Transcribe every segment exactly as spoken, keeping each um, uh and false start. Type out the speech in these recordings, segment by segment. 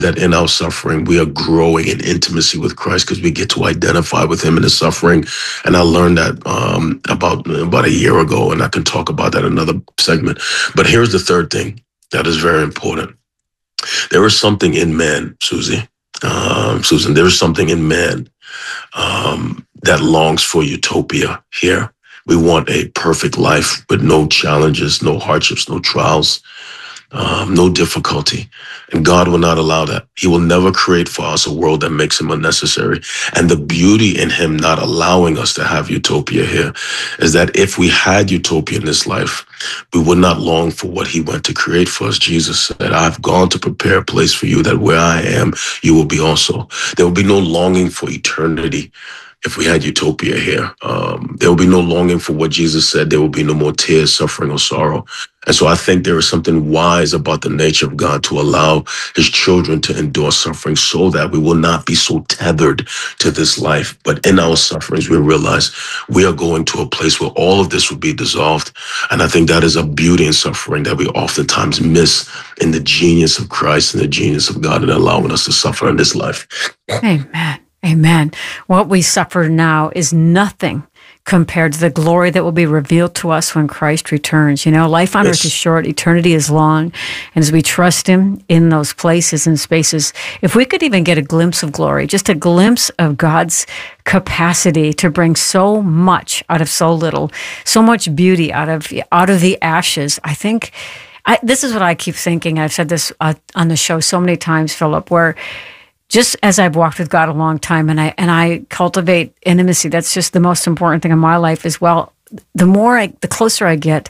that in our suffering, we are growing in intimacy with Christ because we get to identify with him in his suffering. And I learned that um, about, about a year ago, and I can talk about that in another segment. But here's the third thing that is very important. There is something in man, Susie, um, Susan, there is something in man um, that longs for utopia here. We want a perfect life with no challenges, no hardships, no trials, um, no difficulty. And God will not allow that. He will never create for us a world that makes him unnecessary. And the beauty in him not allowing us to have utopia here is that if we had utopia in this life, we would not long for what he went to create for us. Jesus said, I've gone to prepare a place for you that where I am, you will be also. There will be no longing for eternity. If we had utopia here, um, there will be no longing for what Jesus said. There will be no more tears, suffering, or sorrow. And so I think there is something wise about the nature of God to allow his children to endure suffering so that we will not be so tethered to this life. But in our sufferings, we realize we are going to a place where all of this will be dissolved. And I think that is a beauty in suffering that we oftentimes miss in the genius of Christ and the genius of God in allowing us to suffer in this life. Amen. Amen. What we suffer now is nothing compared to the glory that will be revealed to us when Christ returns. You know, life on Yes. earth is short, eternity is long. And as we trust him in those places and spaces, if we could even get a glimpse of glory, just a glimpse of God's capacity to bring so much out of so little, so much beauty out of out of the ashes, I think, I, this is what I keep thinking. I've said this uh, on the show so many times, Philip, where just as I've walked with God a long time and I and I cultivate intimacy, that's just the most important thing in my life as well. The more I, the closer I get,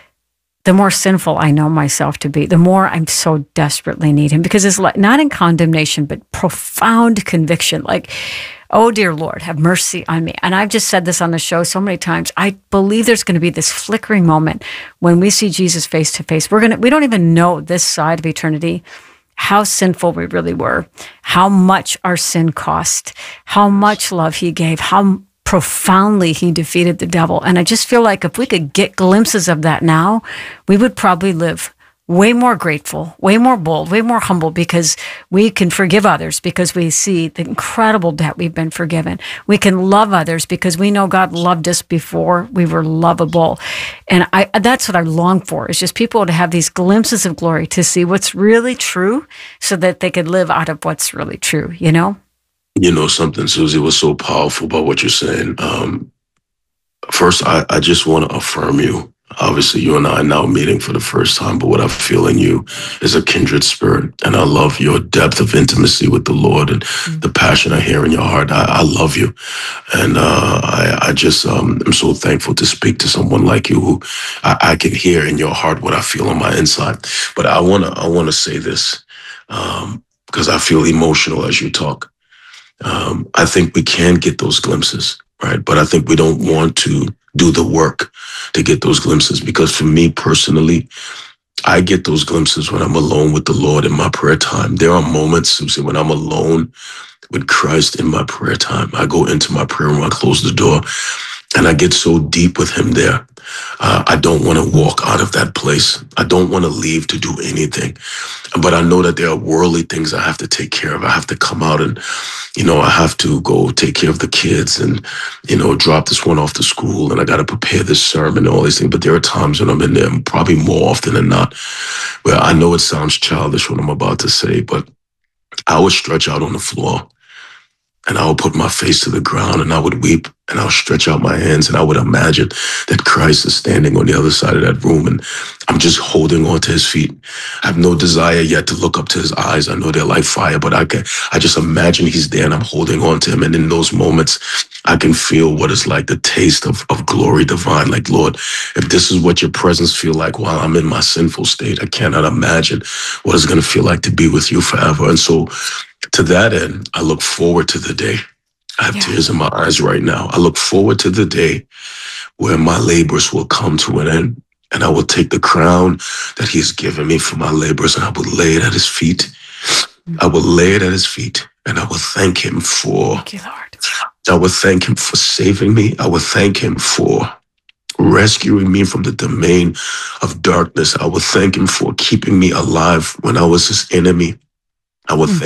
the more sinful I know myself to be, the more I'm so desperately need him, because it's like, not in condemnation, but profound conviction. Like, oh, dear Lord, have mercy on me. And I've just said this on the show so many times. I believe there's going to be this flickering moment when we see Jesus face to face. We're going to, we don't even know this side of eternity how sinful we really were, how much our sin cost, how much love he gave, how profoundly he defeated the devil. And I just feel like if we could get glimpses of that now, we would probably live way more grateful, way more bold, way more humble, because we can forgive others because we see the incredible debt we've been forgiven. We can love others because we know God loved us before we were lovable. And I, that's what I long for, is just people to have these glimpses of glory, to see what's really true so that they could live out of what's really true, you know? You know something, Susie, was so powerful about what you're saying. Um, first, I, I just want to affirm you. Obviously, you and I are now meeting for the first time, but what I feel in you is a kindred spirit. And I love your depth of intimacy with the Lord and mm-hmm. the passion I hear in your heart. I, I love you. And uh, I, I just um, am so thankful to speak to someone like you who I, I can hear in your heart what I feel on my inside. But I want to I want to say this um, because I feel emotional as you talk. Um, I think we can get those glimpses, right? But I think we don't want to do the work to get those glimpses, because for me personally, I get those glimpses when I'm alone with the Lord in my prayer time. There are moments, Susie, when I'm alone with Christ in my prayer time. I go into my prayer room, I close the door, and I get so deep with him there. Uh, I don't want to walk out of that place. I don't want to leave to do anything. But I know that there are worldly things I have to take care of. I have to come out and, you know, I have to go take care of the kids and, you know, drop this one off to school, and I got to prepare this sermon and all these things. But there are times when I'm in there, probably more often than not, where I know it sounds childish what I'm about to say, but I would stretch out on the floor and I would put my face to the ground and I would weep, and I'll stretch out my hands and I would imagine that Christ is standing on the other side of that room and I'm just holding on to his feet. I have no desire yet to look up to his eyes. I know they're like fire, but I can, I just imagine he's there and I'm holding on to him. And in those moments, I can feel what it's like, the taste of, of glory divine. Like, Lord, if this is what your presence feel like while I'm in my sinful state, I cannot imagine what it's going to feel like to be with you forever. And so to that end, I look forward to the day. I have yeah. tears in my eyes right now. I look forward to the day where my labors will come to an end, and I will take the crown that he has given me for my labors, and I will lay it at his feet. Mm-hmm. I will lay it at his feet, and I will thank him for, thank you, Lord. I will thank him for saving me. I will thank him for rescuing me from the domain of darkness. I will thank him for keeping me alive when I was his enemy. I would